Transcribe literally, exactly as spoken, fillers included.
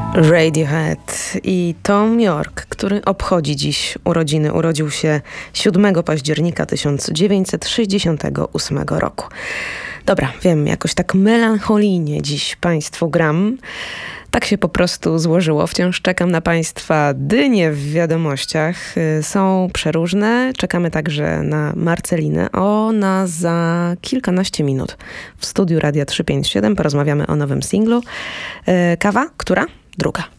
Radiohead i Thom Yorke, który obchodzi dziś urodziny. Urodził się siódmego października tysiąc dziewięćset sześćdziesiątego ósmego roku. Dobra, wiem, jakoś tak melancholijnie dziś Państwu gram. Tak się po prostu złożyło. Wciąż czekam na Państwa dynie w wiadomościach. Są przeróżne. Czekamy także na Marcelinę. Ona za kilkanaście minut w studiu Radia trzysta pięćdziesiąt siedem. Porozmawiamy o nowym singlu. Kawa? Która? Druga.